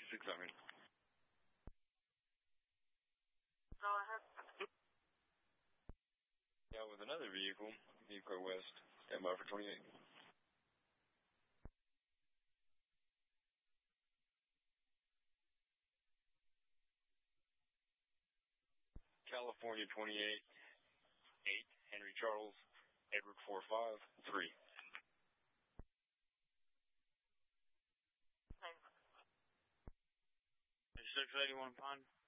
66, I mean. Go ahead. Yeah, with another vehicle, Eco West, stand by for 28. California 28, 8, Henry Charles, Edward 453. 681 Pine.